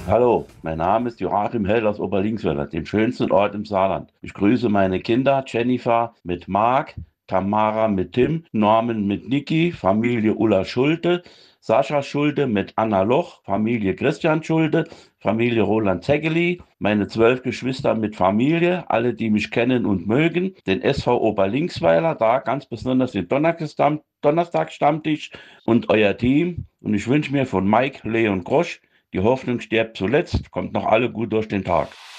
Hallo, mein Name ist Joachim Hell aus Oberlingsweiler, dem schönsten Ort im Saarland. Ich grüße meine Kinder, Jennifer mit Marc, Tamara mit Tim, Norman mit Niki, Familie Ulla Schulte, Sascha Schulte mit Anna Loch, Familie Christian Schulte, Familie Roland Zeggeli, meine 12 Geschwister mit Familie, alle, die mich kennen und mögen, den SV Oberlingsweiler, da ganz besonders den Donnerstagsstammtisch und euer Team. Und ich wünsche mir von Mike, Leon Grosch, die Hoffnung stirbt zuletzt, kommt noch alle gut durch den Tag.